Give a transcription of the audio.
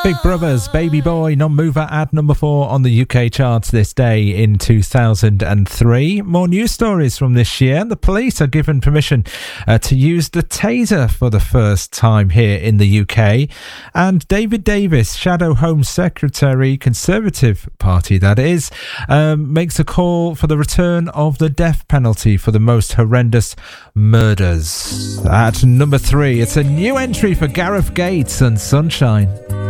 Big Brother's Baby Boy non-mover at number 4 on the UK charts this day in 2003. More news stories from this year. The police are given permission to use the taser for the first time here in the UK. And David Davis, Shadow Home Secretary, Conservative Party that is, makes a call for the return of the death penalty for the most horrendous murders. At number 3, it's a new entry for Gareth Gates and Sunshine.